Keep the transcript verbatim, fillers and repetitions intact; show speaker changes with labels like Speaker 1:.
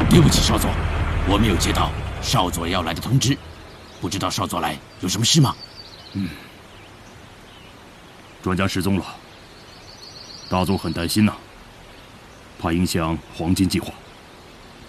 Speaker 1: 对不起，少佐，我没有接到少佐要来的通知，不知道少佐来有什么事吗？
Speaker 2: 嗯，专家失踪了，大宗很担心呐、怕影响黄金计划。